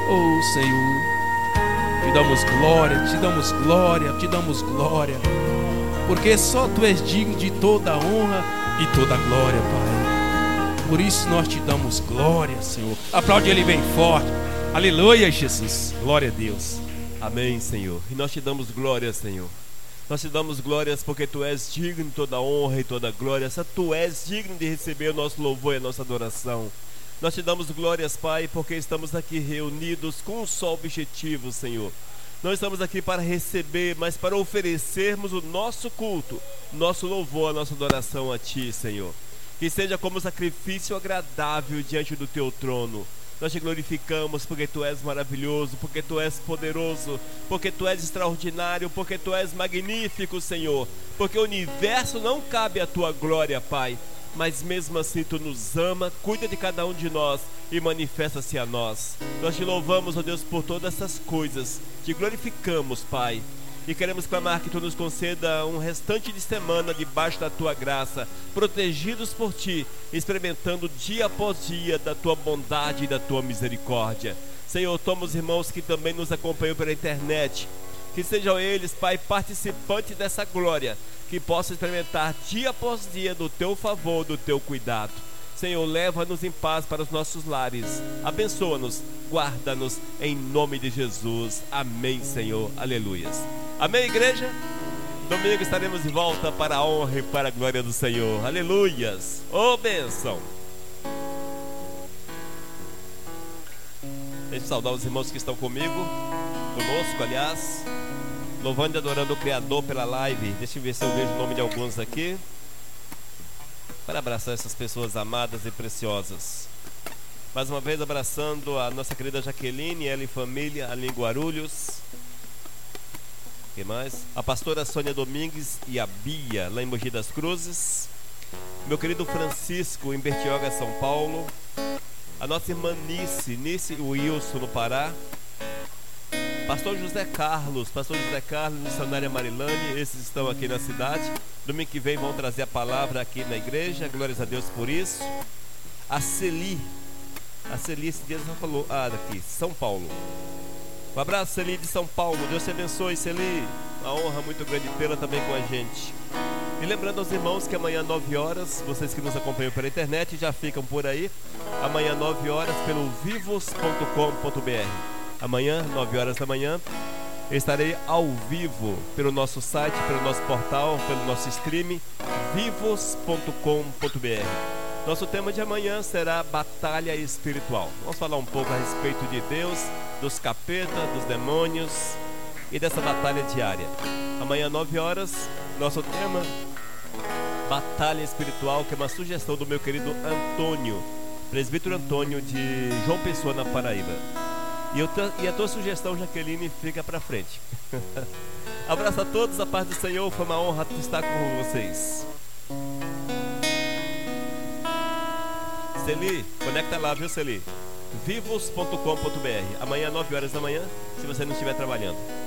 Oh Senhor, te damos glória, te damos glória, te damos glória, porque só Tu és digno de toda a honra e toda a glória, Pai. Por isso nós te damos glória, Senhor. Aplaude Ele bem forte. Aleluia, Jesus. Glória a Deus. Amém, Senhor. E nós te damos glória, Senhor. Nós te damos glórias porque Tu és digno de toda a honra e toda a glória. Só Tu és digno de receber o nosso louvor e a nossa adoração. Nós te damos glórias, Pai, porque estamos aqui reunidos com um só objetivo, Senhor. Não estamos aqui para receber, mas para oferecermos o nosso culto, nosso louvor, a nossa adoração a Ti, Senhor. Que seja como sacrifício agradável diante do Teu trono. Nós te glorificamos porque Tu és maravilhoso, porque Tu és poderoso, porque Tu és extraordinário, porque Tu és magnífico, Senhor. Porque o universo não cabe à Tua glória, Pai. Mas mesmo assim Tu nos ama, cuida de cada um de nós e manifesta-se a nós. Nós te louvamos, ó Deus, por todas essas coisas. Te glorificamos, Pai. E queremos clamar que Tu nos conceda um restante de semana debaixo da Tua graça, protegidos por Ti, experimentando dia após dia da Tua bondade e da Tua misericórdia. Senhor, toma os irmãos que também nos acompanham pela internet, que sejam eles, Pai, participantes dessa glória, que possam experimentar dia após dia do Teu favor, do Teu cuidado. Senhor, leva-nos em paz para os nossos lares, abençoa-nos, guarda-nos, em nome de Jesus. Amém, Senhor, aleluias. Amém, igreja? Domingo estaremos de volta para a honra e para a glória do Senhor. Aleluias. Ô bênção. Deixa eu saudar os irmãos que estão conosco, aliás, louvando e adorando o Criador pela live. Deixa eu ver se eu vejo o nome de alguns aqui, para abraçar essas pessoas amadas e preciosas. Mais uma vez abraçando a nossa querida Jaqueline, ela e família, ali em Guarulhos. Quem mais? A pastora Sônia Domingues e a Bia, lá em Mogi das Cruzes. Meu querido Francisco, em Bertioga, São Paulo. A nossa irmã Nice Wilson, no Pará. Pastor José Carlos, missionária Marilane, esses estão aqui na cidade. Domingo que vem vão trazer a palavra aqui na igreja, glórias a Deus por isso. A Celi, esse dia já falou, daqui, São Paulo. Um abraço, Celi, de São Paulo. Deus te abençoe, Celi. Uma honra muito grande tê-la também com a gente. E lembrando aos irmãos que amanhã 9 horas, vocês que nos acompanham pela internet já ficam por aí. Amanhã 9 horas pelo vivos.com.br. Amanhã 9 horas da manhã eu estarei ao vivo pelo nosso site, pelo nosso portal, pelo nosso stream vivos.com.br. Nosso tema de amanhã será batalha espiritual. Vamos falar um pouco a respeito de Deus, dos capetas, dos demônios e dessa batalha diária. Amanhã 9 horas, nosso tema batalha espiritual, que é uma sugestão do meu querido Antônio, presbítero Antônio de João Pessoa, na Paraíba. E a tua sugestão, Jaqueline, fica para frente. Abraço a todos, a paz do Senhor, foi uma honra estar com vocês. Celi, conecta lá, viu, Celi? vivos.com.br. Amanhã 9 horas da manhã, se você não estiver trabalhando.